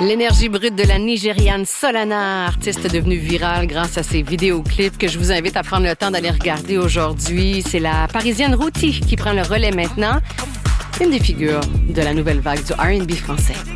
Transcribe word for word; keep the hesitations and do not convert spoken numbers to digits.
L'énergie brute de la Nigériane Solana, artiste devenue virale grâce à ses vidéoclips que je vous invite à prendre le temps d'aller regarder aujourd'hui. C'est la Parisienne Routy qui prend le relais maintenant, une des figures de la nouvelle vague du R and B français.